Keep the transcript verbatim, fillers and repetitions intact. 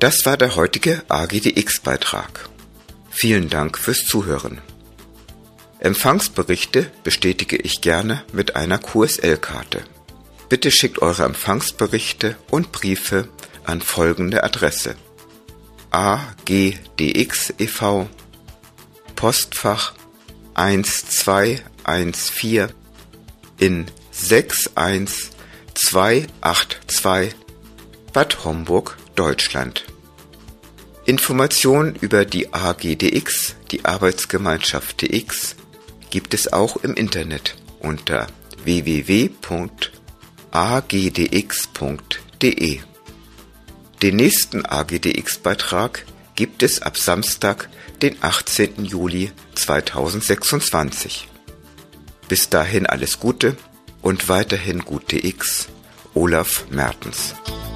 Das war der heutige A G D X-Beitrag. Vielen Dank fürs Zuhören. Empfangsberichte bestätige ich gerne mit einer Q S L-Karte. Bitte schickt eure Empfangsberichte und Briefe an folgende Adresse: A G D X e V, Postfach eins zwei eins vier in sechs eins zwei acht zwei, Bad Homburg, Deutschland. Informationen über die A G D X, die Arbeitsgemeinschaft D X, gibt es auch im Internet unter w w w punkt a g d x punkt d e. Den nächsten A G D X-Beitrag gibt es ab Samstag, den achtzehnten Juli zweitausendsechsundzwanzig. Bis dahin alles Gute und weiterhin gut D X, Olaf Mertens.